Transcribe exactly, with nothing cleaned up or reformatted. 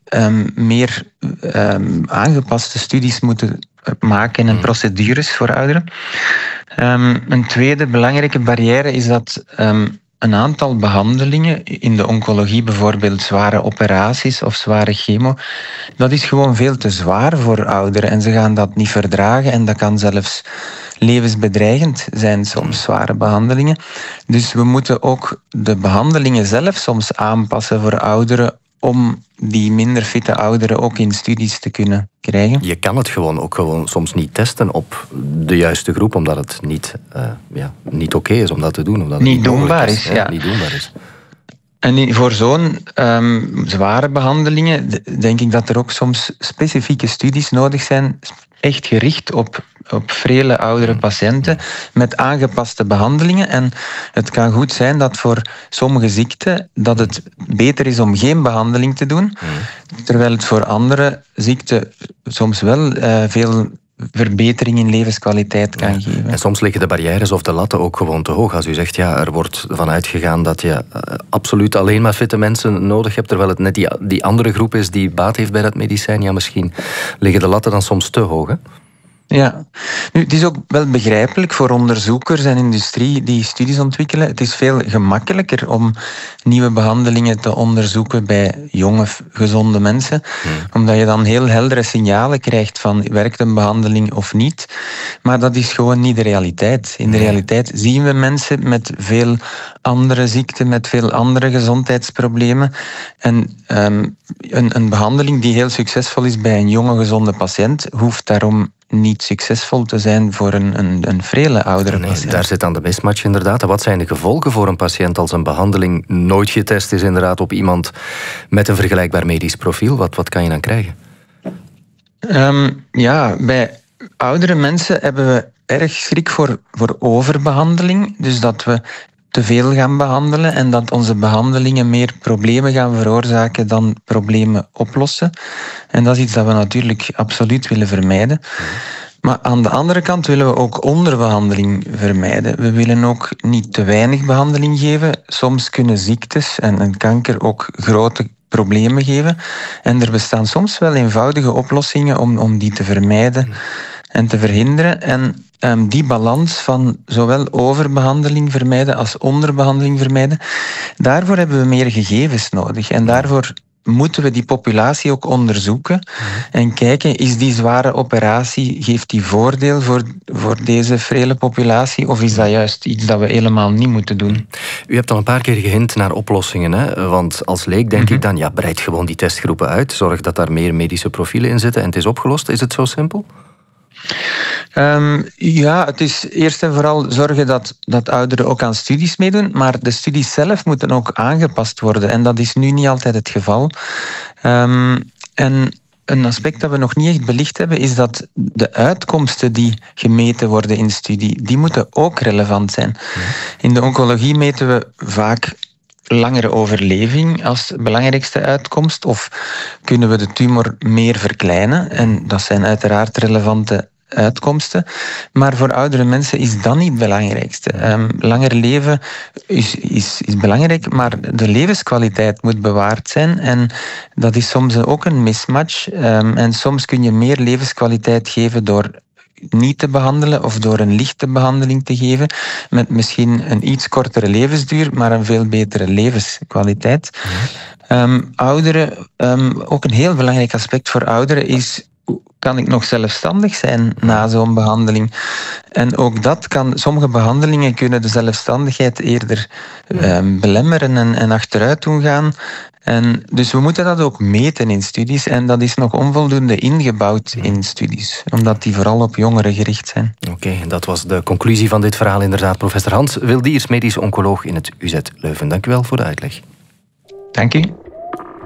um, meer um, aangepaste studies moeten maken en procedures voor ouderen. Um, een tweede belangrijke barrière is dat um, een aantal behandelingen, in de oncologie bijvoorbeeld zware operaties of zware chemo, dat is gewoon veel te zwaar voor ouderen en ze gaan dat niet verdragen en dat kan zelfs levensbedreigend zijn, soms zware behandelingen. Dus we moeten ook de behandelingen zelf soms aanpassen voor ouderen om die minder fitte ouderen ook in studies te kunnen krijgen. Je kan het gewoon ook gewoon soms niet testen op de juiste groep, omdat het niet, uh, ja, niet oké is om dat te doen. Omdat het niet, niet doenbaar is. is, ja. Ja, niet doenbaar is. En voor zo'n um, zware behandelingen denk ik dat er ook soms specifieke studies nodig zijn, echt gericht op, op frele oudere patiënten met aangepaste behandelingen. En het kan goed zijn dat voor sommige ziekten dat het beter is om geen behandeling te doen, terwijl het voor andere ziekten soms wel uh, veel verbetering in levenskwaliteit kan ja. geven. En soms liggen de barrières of de latten ook gewoon te hoog. Als u zegt, ja, er wordt van uitgegaan dat je uh, absoluut alleen maar fitte mensen nodig hebt, terwijl het net die, die andere groep is die baat heeft bij dat medicijn, ja, misschien liggen de latten dan soms te hoog, hè? Ja, nu, het is ook wel begrijpelijk voor onderzoekers en industrie die studies ontwikkelen. Het is veel gemakkelijker om nieuwe behandelingen te onderzoeken bij jonge, gezonde mensen. Hmm. Omdat je dan heel heldere signalen krijgt van werkt een behandeling of niet. Maar dat is gewoon niet de realiteit. In de realiteit zien we mensen met veel andere ziekten, met veel andere gezondheidsproblemen. En um, een, een behandeling die heel succesvol is bij een jonge, gezonde patiënt, hoeft daarom niet succesvol te zijn voor een, een, een frele oudere nee, patiënt. Daar zit dan de mismatch inderdaad. En wat zijn de gevolgen voor een patiënt als een behandeling nooit getest is inderdaad op iemand met een vergelijkbaar medisch profiel? Wat, wat kan je dan krijgen? Um, ja, bij oudere mensen hebben we erg schrik voor, voor overbehandeling. Dus dat we te veel gaan behandelen en dat onze behandelingen meer problemen gaan veroorzaken dan problemen oplossen. En dat is iets dat we natuurlijk absoluut willen vermijden. Maar aan de andere kant willen we ook onderbehandeling vermijden. We willen ook niet te weinig behandeling geven. Soms kunnen ziektes en, en kanker ook grote problemen geven. En er bestaan soms wel eenvoudige oplossingen om, om die te vermijden en te verhinderen. En um, die balans van zowel overbehandeling vermijden als onderbehandeling vermijden, daarvoor hebben we meer gegevens nodig. En daarvoor moeten we die populatie ook onderzoeken en kijken, is die zware operatie, geeft die voordeel voor, voor deze frele populatie of is dat juist iets dat we helemaal niet moeten doen? U hebt al een paar keer gehint naar oplossingen, hè? Want als leek denk mm-hmm. ik dan, ja, breid gewoon die testgroepen uit, zorg dat daar meer medische profielen in zitten en het is opgelost. Is het zo simpel? Um, ja, het is eerst en vooral zorgen dat, dat ouderen ook aan studies meedoen, maar de studies zelf moeten ook aangepast worden en dat is nu niet altijd het geval. Um, en een aspect dat we nog niet echt belicht hebben is dat de uitkomsten die gemeten worden in studie, die moeten ook relevant zijn. In de oncologie meten we vaak langere overleving als belangrijkste uitkomst of kunnen we de tumor meer verkleinen en dat zijn uiteraard relevante uitkomsten. Maar voor oudere mensen is dat niet het belangrijkste. Um, langer leven is, is, is belangrijk, maar de levenskwaliteit moet bewaard zijn en dat is soms ook een mismatch. Um, en soms kun je meer levenskwaliteit geven door niet te behandelen of door een lichte behandeling te geven met misschien een iets kortere levensduur, maar een veel betere levenskwaliteit. Um, ouderen, um, ook een heel belangrijk aspect voor ouderen is, kan ik nog zelfstandig zijn na zo'n behandeling? En ook dat kan, sommige behandelingen kunnen de zelfstandigheid eerder um, belemmeren en, en achteruit doen gaan. En dus we moeten dat ook meten in studies en dat is nog onvoldoende ingebouwd in studies, omdat die vooral op jongeren gericht zijn. Oké, okay, dat was de conclusie van dit verhaal inderdaad. Professor Hans Wildiers, medisch oncoloog in het U Z Leuven. Dank u wel voor de uitleg. Dank u.